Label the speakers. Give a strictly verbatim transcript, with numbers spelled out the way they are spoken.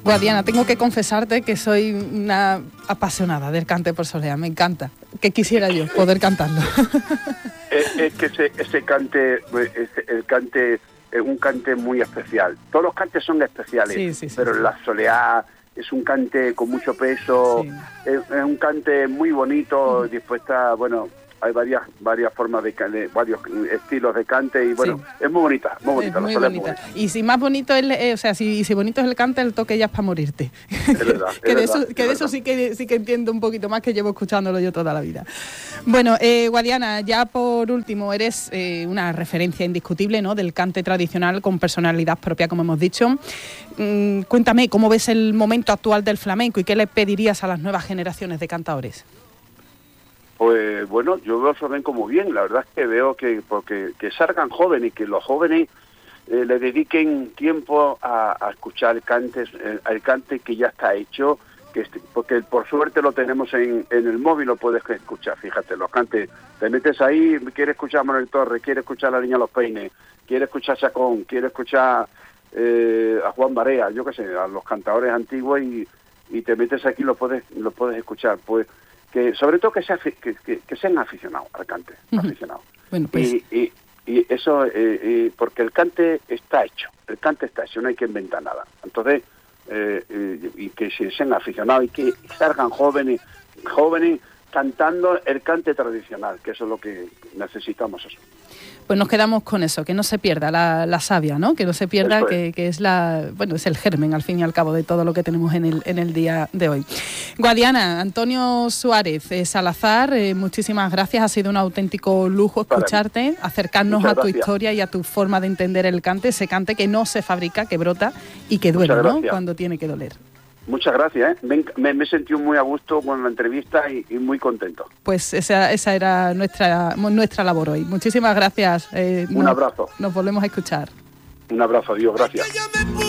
Speaker 1: Guadiana, tengo que confesarte que soy una apasionada del cante por soleá, me encanta, que quisiera yo poder cantarlo.
Speaker 2: Es, es que ese, ese cante, ese, el cante es un cante muy especial. Todos los cantes son especiales,
Speaker 1: sí, sí, sí,
Speaker 2: pero
Speaker 1: sí.
Speaker 2: la soleá es un cante con mucho peso,
Speaker 1: Sí.
Speaker 2: es, es un cante muy bonito, uh-huh. dispuesta, bueno... Hay varias varias formas de, de varios estilos de cante y bueno, sí. es muy bonita, muy bonita.
Speaker 1: Es muy
Speaker 2: la
Speaker 1: bonita.
Speaker 2: Es muy bonita.
Speaker 1: Y si más bonito es, eh, o sea, si, si bonito es el cante, el toque ya es para morirte.
Speaker 2: Es verdad,
Speaker 1: que
Speaker 2: es
Speaker 1: de
Speaker 2: verdad,
Speaker 1: eso, que
Speaker 2: es
Speaker 1: de eso sí que sí que entiendo un poquito más, que llevo escuchándolo yo toda la vida. Bueno, eh, Guadiana, ya por último, eres eh, una referencia indiscutible, ¿no?, del cante tradicional con personalidad propia, como hemos dicho. Mm, cuéntame, ¿cómo ves el momento actual del flamenco y qué le pedirías a las nuevas generaciones de cantaores?
Speaker 2: Pues bueno, yo veo el flamenco muy bien, la verdad es que veo que porque que salgan jóvenes, que los jóvenes eh, le dediquen tiempo a, a escuchar el cante, el, el cante que ya está hecho, que este, porque por suerte lo tenemos en, en el móvil, lo puedes escuchar, fíjate, los cantes, te metes ahí, quieres escuchar a Manuel Torres, quieres escuchar a la Niña Los Peines, quieres escuchar a Chacón, quieres escuchar eh, a Juan Barea, yo qué sé, a los cantadores antiguos y, y te metes aquí y lo puedes, lo puedes escuchar, pues que sobre todo que, sea, que, que, que sean aficionados al cante, uh-huh. aficionados. Bueno, pues... y, y, y eso, eh, y porque el cante está hecho, el cante está hecho, no hay que inventar nada. Entonces, eh, eh, y que sean aficionados y que salgan jóvenes, jóvenes cantando el cante tradicional, que eso es lo que necesitamos eso.
Speaker 1: Pues nos quedamos con eso, que no se pierda la, la savia, ¿no? Que no se pierda, es. que, que es la, bueno, es el germen al fin y al cabo de todo lo que tenemos en el, en el día de hoy. Guadiana, Antonio Suárez eh, Salazar, eh, muchísimas gracias, ha sido un auténtico lujo escucharte, vale. acercarnos Muchas a tu gracias. historia y a tu forma de entender el cante, ese cante que no se fabrica, que brota y que duele, ¿no?, cuando tiene que doler.
Speaker 2: Muchas gracias, ¿eh? me, me, me he sentido muy a gusto con la entrevista y, y muy contento.
Speaker 1: Pues esa, esa era nuestra nuestra labor hoy. Muchísimas gracias. Eh,
Speaker 2: Un
Speaker 1: nos,
Speaker 2: abrazo.
Speaker 1: Nos volvemos a escuchar.
Speaker 2: Un abrazo, adiós, gracias.